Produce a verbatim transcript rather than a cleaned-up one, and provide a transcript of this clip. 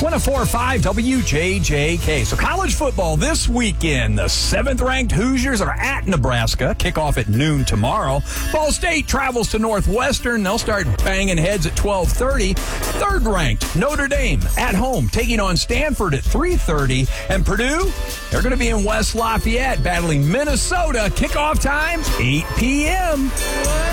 one oh four point five W J J K. So college football this weekend. The seventh-ranked Hoosiers are at Nebraska. Kickoff at noon tomorrow. Ball State travels to Northwestern. They'll start banging heads at twelve thirty. Third-ranked Notre Dame at home taking on Stanford at three thirty. And Purdue, they're going to be in West Lafayette battling Minnesota. Kickoff time, eight p.m.